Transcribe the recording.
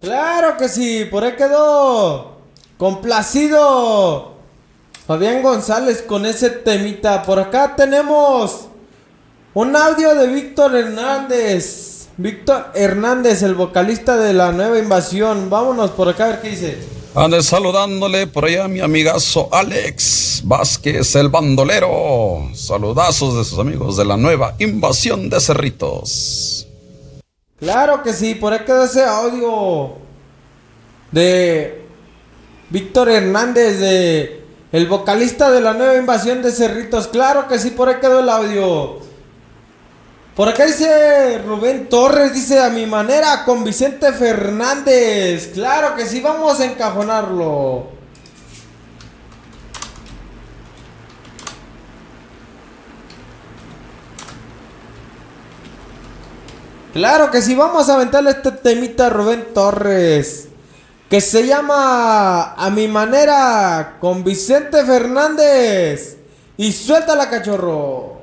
Claro que sí, por ahí quedó complacido Fabián González con ese temita. Por acá tenemos un audio de Víctor Hernández. Víctor Hernández, el vocalista de La Nueva Invasión. Vámonos por acá a ver qué dice. Ande saludándole por allá a mi amigazo Alex Vázquez, el bandolero. Saludazos de sus amigos de La Nueva Invasión de Cerritos. Claro que sí, por ahí quedó ese audio de Víctor Hernández, de el vocalista de La Nueva Invasión de Cerritos. Claro que sí, por ahí quedó el audio. Por acá dice Rubén Torres, dice a mi manera con Vicente Fernández. Claro que sí, vamos a encajonarlo. Claro que sí, vamos a aventarle este temita a Rubén Torres, que se llama A mi manera con Vicente Fernández. Y suéltala, cachorro.